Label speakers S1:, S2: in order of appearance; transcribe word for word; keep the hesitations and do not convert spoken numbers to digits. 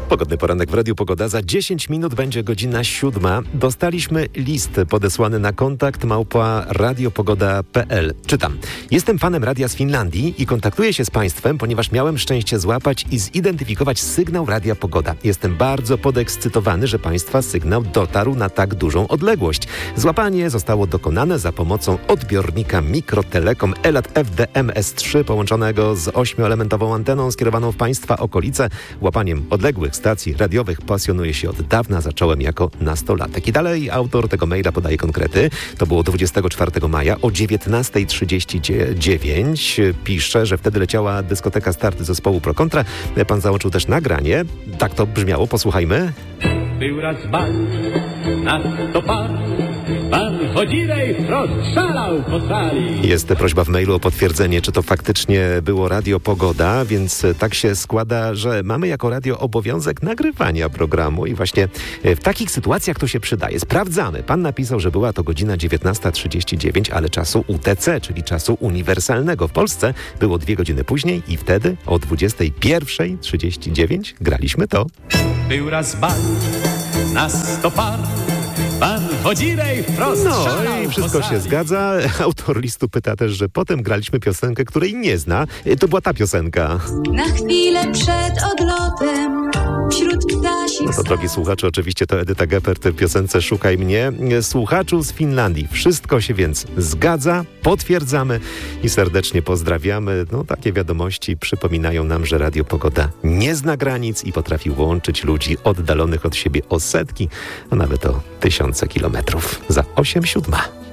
S1: Pogodny poranek w Radiu Pogoda. Za dziesięć minut będzie godzina siódma. Dostaliśmy list podesłany na kontakt małpa radiopogoda kropka p l. Czytam. Jestem fanem radia z Finlandii i kontaktuję się z Państwem, ponieważ miałem szczęście złapać i zidentyfikować sygnał Radia Pogoda. Jestem bardzo podekscytowany, że Państwa sygnał dotarł na tak dużą odległość. Złapanie zostało dokonane za pomocą odbiornika Mikrotelekom Elat F D M S trzy połączonego z ośmioelementową anteną skierowaną w Państwa okolice. Łapaniem odległych stacji radiowych pasjonuję się od dawna, zacząłem jako nastolatek. I dalej autor tego maila podaje konkrety. To było dwudziestego czwartego maja o dziewiętnasta trzydzieści dziewięć. Pisze, że wtedy leciała dyskoteka Start zespołu Pro Kontra. Pan załączył też nagranie. Tak to brzmiało, posłuchajmy.
S2: Był raz bal na sto par, pan Chodzirej rozszalał po sali.
S1: Jest prośba w mailu o potwierdzenie, czy to faktycznie było Radio Pogoda, więc tak się składa, że mamy jako radio obowiązek nagrywania programu i właśnie w takich sytuacjach to się przydaje. Sprawdzamy. Pan napisał, że była to godzina dziewiętnasta trzydzieści dziewięć, ale czasu U T C, czyli czasu uniwersalnego w Polsce, było dwie godziny później i wtedy o dwudziesta pierwsza trzydzieści dziewięć graliśmy to.
S2: Był raz bal na sto par, pan Chodzirej wprost
S1: No
S2: szalał
S1: i
S2: po
S1: wszystko
S2: sali.
S1: się zgadza. Autor listu pyta też, że potem graliśmy piosenkę, której nie zna. To była ta piosenka.
S3: Na chwilę przed odlotem wśród ptasich
S1: No to, drogi słuchacze, oczywiście to Edyta Geppert w piosence Szukaj mnie. Słuchaczu z Finlandii. Wszystko się więc zgadza, potwierdzamy i serdecznie pozdrawiamy. No takie wiadomości przypominają nam, że Radio Pogoda nie zna granic i potrafi łączyć ludzi oddalonych od siebie o setki, a nawet o tysiące kilometrów. Za osiem siódma.